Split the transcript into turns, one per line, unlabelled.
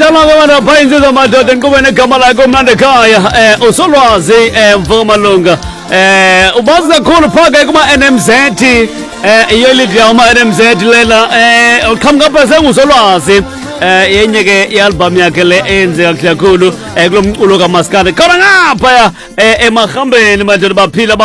Kama na painzi za madote nkubene kama la kumnande kaya usolwazi mvumalunga ubaza khulu phaka kuma NMZ iyolidi yama NMZ lela kamngapha sengusolwazi yenye ke i-album yakhe le enze kakhulu kulomculo kaMaskandi khona ngapha emahambeni manje baphila